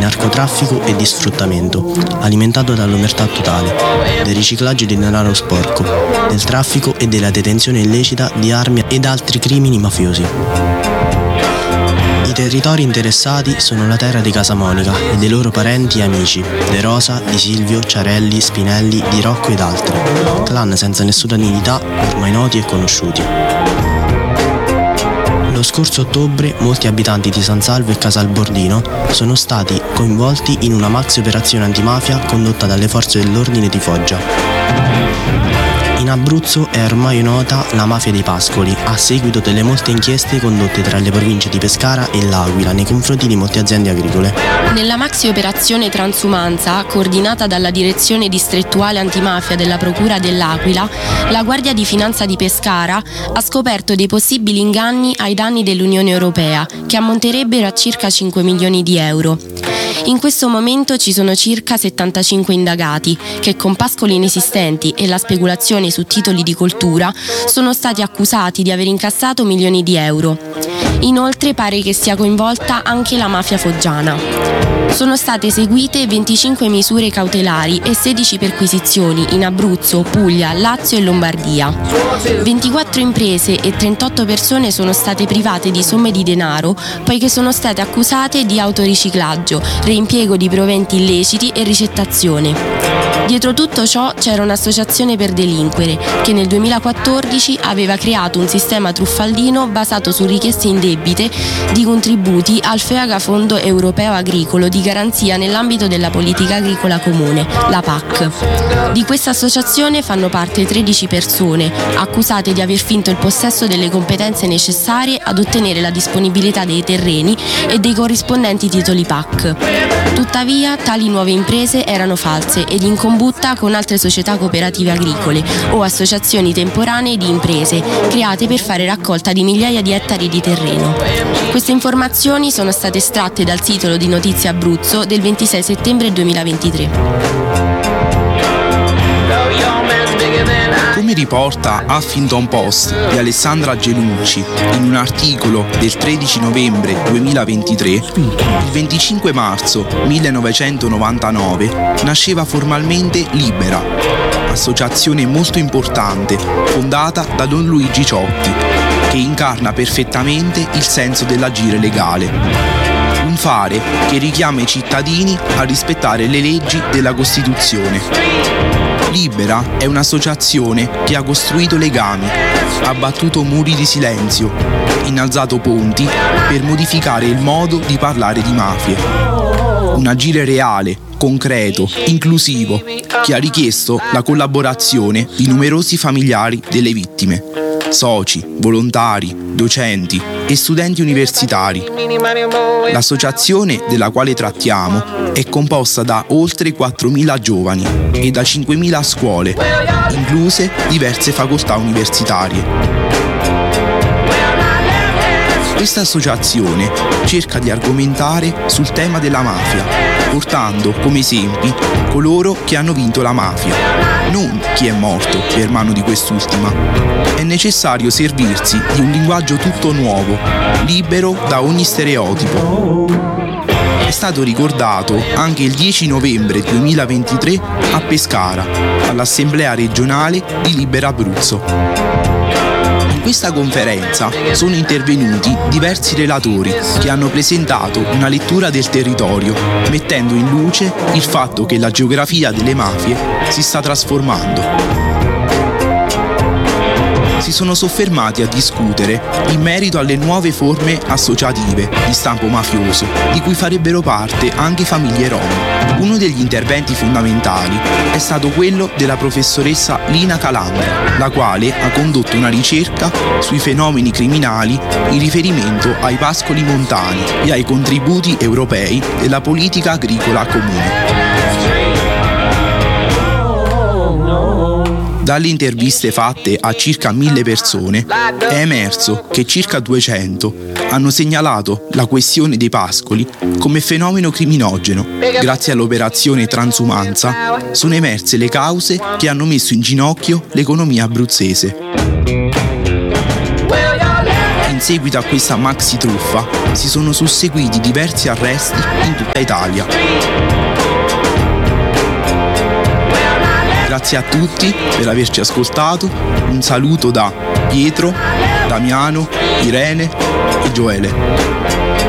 narcotraffico e di sfruttamento, alimentato dall'omertà totale, del riciclaggio di denaro sporco, del traffico e della detenzione illecita di armi ed altri crimini mafiosi. I territori interessati sono la terra di Casa Monica e dei loro parenti e amici, De Rosa, Di Silvio, Ciarelli, Spinelli, Di Rocco ed altri, clan senza nessuna dignità, ormai noti e conosciuti. Lo scorso ottobre molti abitanti di San Salvo e Casalbordino sono stati coinvolti in una maxi operazione antimafia condotta dalle forze dell'ordine di Foggia. In Abruzzo è ormai nota la mafia dei pascoli, a seguito delle molte inchieste condotte tra le province di Pescara e L'Aquila nei confronti di molte aziende agricole. Nella maxi operazione Transumanza, coordinata dalla Direzione Distrettuale Antimafia della Procura dell'Aquila, la Guardia di Finanza di Pescara ha scoperto dei possibili inganni ai danni dell'Unione Europea, che ammonterebbero a circa 5 milioni di euro. In questo momento ci sono circa 75 indagati che, con pascoli inesistenti e la speculazione su titoli di coltura, sono stati accusati di aver incassato milioni di euro. Inoltre pare che sia coinvolta anche la mafia foggiana. Sono state eseguite 25 misure cautelari e 16 perquisizioni in Abruzzo, Puglia, Lazio e Lombardia. 24 imprese e 38 persone sono state private di somme di denaro poiché sono state accusate di autoriciclaggio, reimpiego di proventi illeciti e ricettazione. Dietro tutto ciò c'era un'associazione per delinquere che nel 2014 aveva creato un sistema truffaldino basato su richieste indebite di contributi al FEAG, Fondo Europeo Agricolo di Garanzia nell'ambito della politica agricola comune, la PAC. Di questa associazione fanno parte 13 persone accusate di aver finto il possesso delle competenze necessarie ad ottenere la disponibilità dei terreni e dei corrispondenti titoli PAC. Tuttavia, tali nuove imprese erano false ed in combutta con altre società cooperative agricole o associazioni temporanee di imprese create per fare raccolta di migliaia di ettari di terreno. Queste informazioni sono state estratte dal titolo di Notizie Abruzzo del 26 settembre 2023. Come riporta Huffington Post di Alessandra Gelucci in un articolo del 13 novembre 2023, il 25 marzo 1999 nasceva formalmente Libera, associazione molto importante fondata da Don Luigi Ciotti, che incarna perfettamente il senso dell'agire legale. Un fare che richiama i cittadini a rispettare le leggi della Costituzione. Libera è un'associazione che ha costruito legami, abbattuto muri di silenzio, innalzato ponti per modificare il modo di parlare di mafie. Un agire reale, concreto, inclusivo, che ha richiesto la collaborazione di numerosi familiari delle vittime, soci, volontari, docenti e studenti universitari. L'associazione della quale trattiamo è composta da oltre 4.000 giovani e da 5.000 scuole, incluse diverse facoltà universitarie. Questa associazione cerca di argomentare sul tema della mafia, portando come esempi coloro che hanno vinto la mafia, non chi è morto per mano di quest'ultima. È necessario servirsi di un linguaggio tutto nuovo, libero da ogni stereotipo. È stato ricordato anche il 10 novembre 2023 a Pescara, all'Assemblea regionale di Libera Abruzzo. In questa conferenza sono intervenuti diversi relatori che hanno presentato una lettura del territorio, mettendo in luce il fatto che la geografia delle mafie si sta trasformando. Si sono soffermati a discutere in merito alle nuove forme associative di stampo mafioso, di cui farebbero parte anche famiglie rom. Uno degli interventi fondamentali è stato quello della professoressa Lina Calandra, la quale ha condotto una ricerca sui fenomeni criminali in riferimento ai pascoli montani e ai contributi europei della politica agricola comune. Dalle interviste fatte a circa 1.000 persone è emerso che circa 200 hanno segnalato la questione dei pascoli come fenomeno criminogeno. Grazie all'operazione Transumanza sono emerse le cause che hanno messo in ginocchio l'economia abruzzese. In seguito a questa maxi truffa si sono susseguiti diversi arresti in tutta Italia. Grazie a tutti per averci ascoltato, un saluto da Pietro, Damiano, Irene e Gioele.